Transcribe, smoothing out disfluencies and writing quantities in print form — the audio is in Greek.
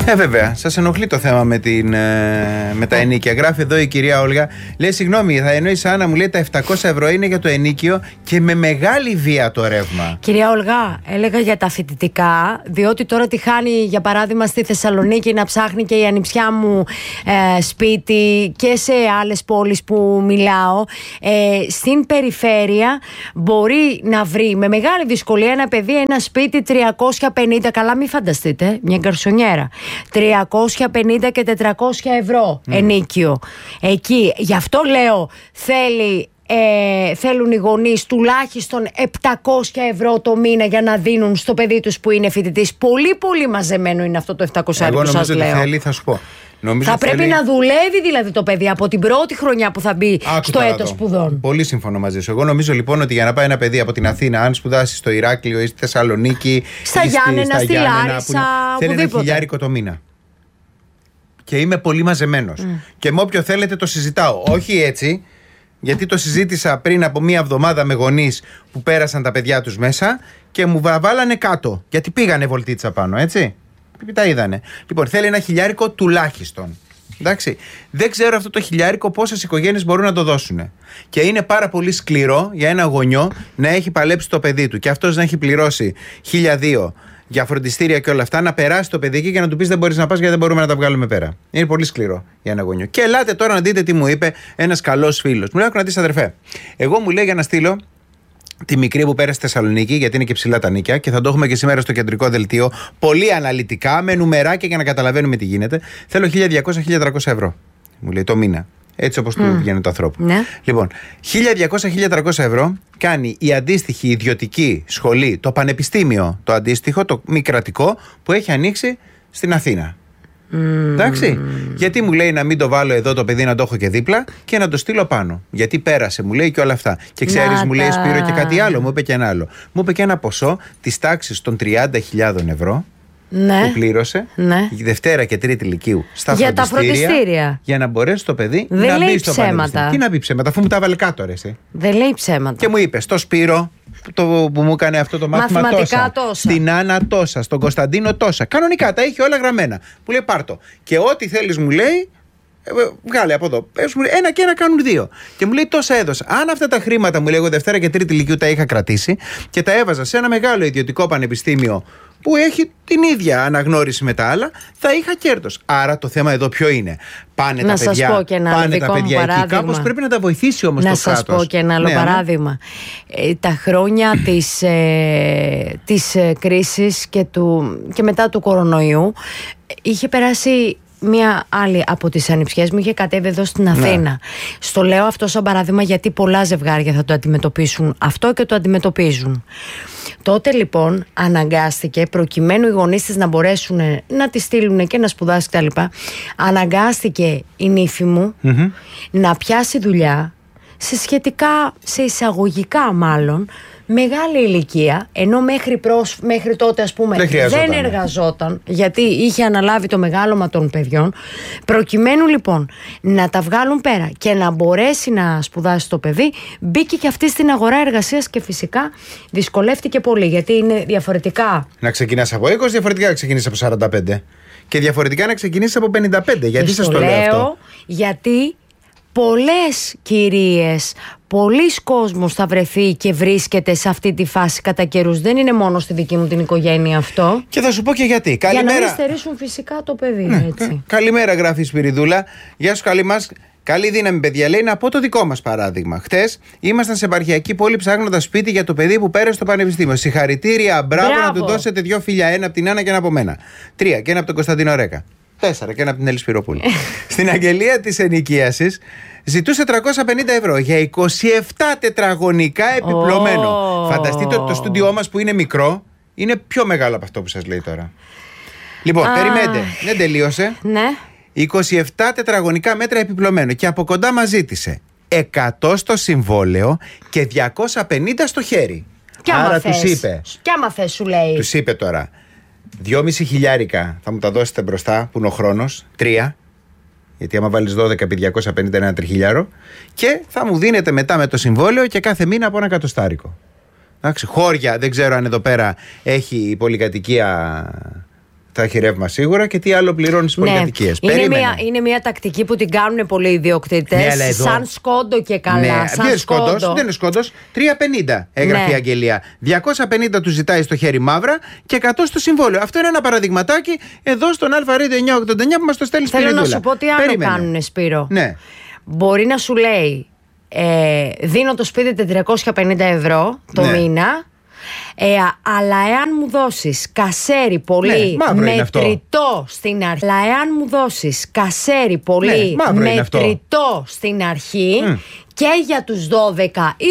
Βέβαια, σας ενοχλεί το θέμα με τα ενίκια. Γράφει εδώ η κυρία Όλγα, λέει: συγγνώμη, θα εννοείς, Άννα, μου λέει τα 700 ευρώ είναι για το ενίκιο και με μεγάλη βία το ρεύμα. Κυρία Όλγα, έλεγα για τα φοιτητικά, διότι τώρα τη χάνει, για παράδειγμα, στη Θεσσαλονίκη να ψάχνει και η ανιψιά μου σπίτι και σε άλλες πόλεις που μιλάω. Στην περιφέρεια μπορεί να βρει με μεγάλη δυσκολία ένα παιδί ένα σπίτι 350, καλά μην φανταστείτε, μια γκαρσονιέρα, 350 και 400 ευρώ ενίκιο. Εκεί, γι' αυτό λέω, θέλουν οι γονείς τουλάχιστον 700 ευρώ το μήνα για να δίνουν στο παιδί τους που είναι φοιτητής. Πολύ πολύ μαζεμένο είναι αυτό το 700 ευρώ που σας λέω. Θέλει, θα σου πω. Θα πρέπει να δουλεύει δηλαδή το παιδί από την πρώτη χρονιά που θα μπει στο έτος σπουδών. Πολύ σύμφωνο μαζί σου. Εγώ νομίζω λοιπόν ότι για να πάει ένα παιδί από την Αθήνα, αν σπουδάσει στο Ηράκλειο ή στη Θεσσαλονίκη, στα Γιάννενα, στη Λάρισα, θέλει ένα χιλιάρικο το μήνα. Και είμαι πολύ μαζεμένος. Και με όποιο θέλετε το συζητάω. Όχι έτσι, γιατί το συζήτησα πριν από μία εβδομάδα με γονείς που πέρασαν τα παιδιά τους μέσα και μου βάλανε κάτω. Γιατί πήγανε βολτίτσα πάνω, έτσι. Τα είδανε. Λοιπόν, θέλει ένα χιλιάρικο τουλάχιστον. Εντάξει. Δεν ξέρω αυτό το χιλιάρικο πόσες οικογένειες μπορούν να το δώσουν. Και είναι πάρα πολύ σκληρό για ένα γονιό να έχει παλέψει το παιδί του και αυτός να έχει πληρώσει 1.200 για φροντιστήρια και όλα αυτά, να περάσει το παιδί εκεί και να του πεις δεν μπορείς να πας γιατί δεν μπορούμε να τα βγάλουμε πέρα. Είναι πολύ σκληρό για ένα γονιό. Και ελάτε τώρα να δείτε τι μου είπε ένας καλός φίλος. Μου λέει: να δεις, αδερφέ, εγώ μου λέει για να στείλω τη μικρή που πέρασε στη Θεσσαλονίκη, γιατί είναι και ψηλά τα νίκια, και θα το έχουμε και σήμερα στο κεντρικό δελτίο, πολύ αναλυτικά, με νουμεράκια για να καταλαβαίνουμε τι γίνεται. Θέλω 1.200-1.300 ευρώ, μου λέει, το μήνα. Έτσι όπως του βγαίνει το ανθρώπου. Ναι. Λοιπόν, 1.200-1.300 ευρώ κάνει η αντίστοιχη ιδιωτική σχολή, το πανεπιστήμιο, το αντίστοιχο, το μη κρατικό, που έχει ανοίξει στην Αθήνα. Εντάξει. Γιατί μου λέει να μην το βάλω εδώ το παιδί, να το έχω και δίπλα και να το στείλω πάνω. Γιατί πέρασε, μου λέει, και όλα αυτά. Και ξέρεις, μου λέει, Σπύρο, και κάτι άλλο. Μου είπε και ένα άλλο. Μου είπε και ένα ποσό της τάξης των 30.000 ευρώ. Ναι. Που πλήρωσε Δευτέρα και Τρίτη Λυκείου στα για τα φροντιστήρια. Για να μπορέσει το παιδί δεν να λέει μπει στο πανεπιστήμιο. Τι να πει ψέματα, αφού μου τα έβαλε κάτω, ρε, εσύ. Δεν λέει ψέματα. Και μου είπε στο Σπύρο που μου έκανε αυτό το μάθημα τόσα. Στην Άννα τόσα. Στον Κωνσταντίνο τόσα. Κανονικά τα είχε όλα γραμμένα. Μου λέει πάρτο. Και ό,τι θέλεις μου λέει, βγάλε από εδώ. Ένα και ένα κάνουν δύο. Και μου λέει τόσα έδωσα. Αν αυτά τα χρήματα, μου λέει, εγώ Δευτέρα και Τρίτη Λυκείου τα είχα κρατήσει και τα έβαζα σε ένα μεγάλο ιδιωτικό πανεπιστήμιο που έχει την ίδια αναγνώριση με τα άλλα, θα είχα κέρδος. Άρα το θέμα εδώ ποιο είναι? Πάνε τα παιδιά, πω και ένα πάνε τα παιδιά εκεί. Κάπως πρέπει να τα βοηθήσει όμως το κράτος. Να σας πω και ένα άλλο παράδειγμα. Τα χρόνια της κρίσης και μετά του κορονοϊού είχε περάσει μία άλλη από τις ανιψιές μου, είχε κατέβει εδώ στην Αθήνα. Στο λέω αυτό σαν παράδειγμα γιατί πολλά ζευγάρια θα το αντιμετωπίσουν αυτό και το αντιμετωπίζουν. Τότε λοιπόν αναγκάστηκε, προκειμένου οι γονείς της να μπορέσουν να τη στείλουν και να σπουδάσει κτλ., αναγκάστηκε η νύφη μου να πιάσει δουλειά σε εισαγωγικά μάλλον μεγάλη ηλικία, ενώ μέχρι τότε ας πούμε δεν εργαζόταν, γιατί είχε αναλάβει το μεγάλωμα των παιδιών. Προκειμένου λοιπόν να τα βγάλουν πέρα και να μπορέσει να σπουδάσει το παιδί, μπήκε και αυτή στην αγορά εργασίας και φυσικά δυσκολεύτηκε πολύ, γιατί είναι διαφορετικά να ξεκινάς από 20, διαφορετικά να ξεκινήσεις από 45 και διαφορετικά να ξεκινήσεις από 55. Γιατί σας το λέω αυτό? Γιατί πολλές κυρίες, πολλοί κόσμος θα βρεθεί και βρίσκεται σε αυτή τη φάση κατά καιρούς. Δεν είναι μόνο στη δική μου την οικογένεια αυτό. Και θα σου πω και γιατί. Καλημέρα. Για να μην στερήσουν φυσικά το παιδί. Έτσι. Καλημέρα, γράφει η Σπυριδούλα. Γεια σου, καλή μας. Καλή δύναμη, παιδιά. Λέει να πω το δικό μας παράδειγμα. Χτες ήμασταν σε επαρχιακή πόλη ψάχνοντας σπίτι για το παιδί που πέρασε στο πανεπιστήμιο. Συγχαρητήρια, μπράβο, να του δώσετε 2 φιλιά. Ένα από την Άννα και ένα από μένα. 3 και ένα από τον Κωνσταντίνο Ρέκα. 4 και ένα από την Έλλη Σπυροπούλη. Στην αγγελία της ενοικίασης ζητούσε 350 ευρώ για 27 τετραγωνικά επιπλωμένο. Φανταστείτε ότι το στούντιό μας που είναι μικρό είναι πιο μεγάλο από αυτό που σας λέει τώρα. Λοιπόν, περιμένετε, δεν τελείωσε. Ναι. 27 τετραγωνικά μέτρα επιπλωμένο και από κοντά μας ζήτησε 100 στο συμβόλαιο και 250 στο χέρι. Κι άρα τους είπε. Κι άμα θες, σου λέει. Τους είπε τώρα 2,5 χιλιάρικα θα μου τα δώσετε μπροστά, που είναι ο χρόνος. 3, γιατί άμα βάλεις 12 επί 250 είναι ένα τριχιλιάρο. Και θα μου δίνετε μετά με το συμβόλαιο και κάθε μήνα από ένα εκατοστάρικο. Εντάξει, χώρια, δεν ξέρω αν εδώ πέρα έχει η πολυκατοικία θα έχει ρεύμα σίγουρα και τι άλλο πληρώνει στις πολυκατοικίες. Είναι μια τακτική που την κάνουν πολλοί ιδιοκτήτες. Ναι, σαν σκόντο και καλά. Ναι, δεν είναι σκόντος. 350 έγραφε η αγγελία. 250 του ζητάει στο χέρι μαύρα και 100 στο συμβόλαιο. Αυτό είναι ένα παραδειγματάκι εδώ στον Αλφα Radio 989 που μας το στέλνει Σπυρίδουλα. Θέλω να σου πω τι άλλο κάνουν, Σπύρο. Ναι. Μπορεί να σου λέει δίνω το σπίτι 450 ευρώ το μήνα, αλλά εάν μου δώσεις κασέρι πολύ μετρητό στην αρχή, μετρητό στην αρχή και για τους 12